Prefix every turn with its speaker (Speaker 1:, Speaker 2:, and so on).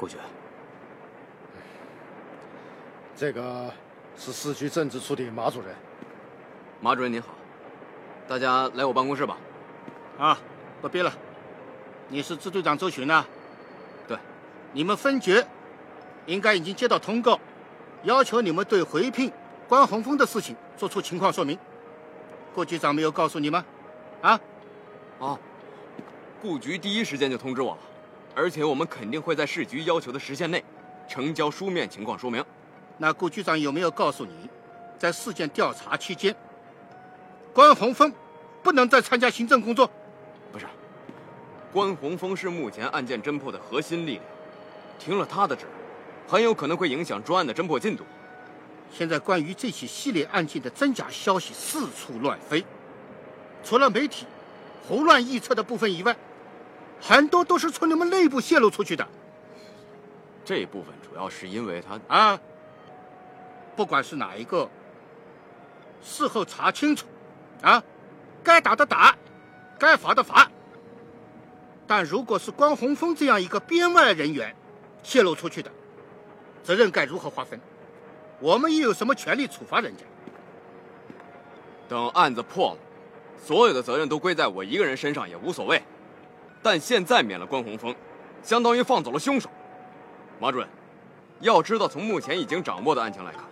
Speaker 1: 顾局，
Speaker 2: 这个是市局政治处的马主任。
Speaker 1: 马主任您好，大家来我办公室吧。
Speaker 3: 啊，不必了。你是支队长周巡呢？
Speaker 1: 对。
Speaker 3: 你们分局应该已经接到通告，要求你们对回聘关洪峰的事情做出情况说明。顾局长没有告诉你吗？啊？
Speaker 1: 哦，顾局第一时间就通知我了，而且我们肯定会在市局要求的时限内呈交书面情况说明。
Speaker 3: 那顾局长有没有告诉你，在事件调查期间，关洪峰不能再参加行政工作？
Speaker 1: 不是，关洪峰是目前案件侦破的核心力量，听了他的旨，很有可能会影响专案的侦破进度。
Speaker 3: 现在关于这起系列案件的真假消息四处乱飞，除了媒体胡乱臆测的部分以外，很多都是从你们内部泄露出去的。
Speaker 1: 这一部分主要是因为
Speaker 3: 不管是哪一个，事后查清楚，该打的打，该罚的罚。但如果是关洪峰这样一个编外人员泄露出去的，责任该如何划分？我们又有什么权利处罚人家？
Speaker 1: 等案子破了，所有的责任都归在我一个人身上也无所谓。但现在免了关洪峰，相当于放走了凶手。马主任，要知道从目前已经掌握的案情来看，